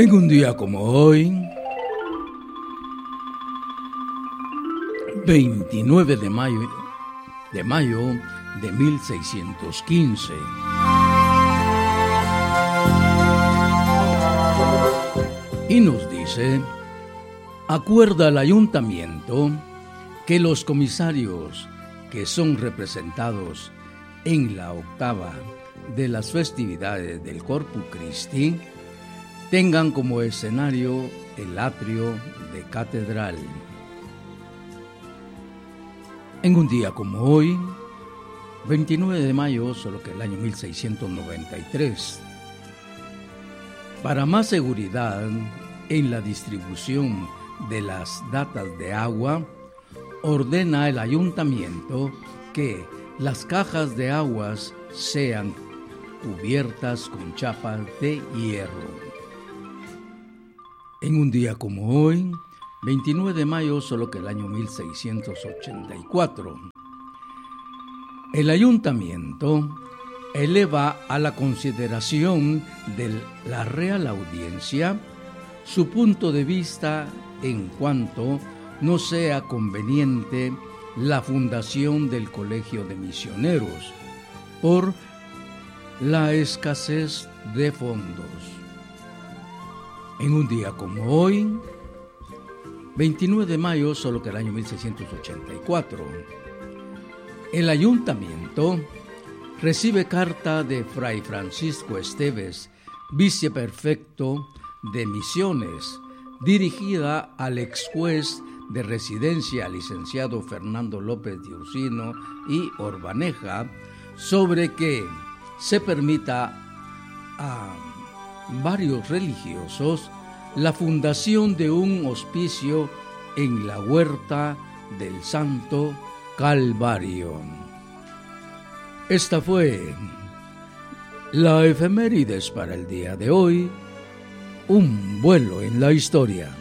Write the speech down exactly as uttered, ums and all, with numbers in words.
En un día como hoy, veintinueve de mayo de mayo de mil seiscientos quince. Y nos dice: acuerda el ayuntamiento que los comisarios que son representados en la octava de las festividades del Corpus Christi tengan como escenario el atrio de catedral. En un día como hoy, veintinueve de mayo, solo que el año mil seiscientos noventa y tres, para más seguridad en la distribución de las datas de agua, ordena el ayuntamiento que las cajas de aguas sean cubiertas con chapas de hierro. En un día como hoy, veintinueve de mayo, solo que el año mil seiscientos ochenta y cuatro, el ayuntamiento eleva a la consideración de la Real Audiencia su punto de vista en cuanto no sea conveniente la fundación del Colegio de Misioneros por la escasez de fondos. En un día como hoy, veintinueve de mayo, solo que el año mil seiscientos ochenta y cuatro, el ayuntamiento recibe carta de Fray Francisco Esteves, viceprefecto de Misiones, dirigida al ex juez de residencia, licenciado Fernando López de Ursino y Orbaneja, sobre que se permita a varios religiosos la fundación de un hospicio en la huerta del Santo Calvario. Esta fue la efemérides para el día de hoy, un vuelo en la historia.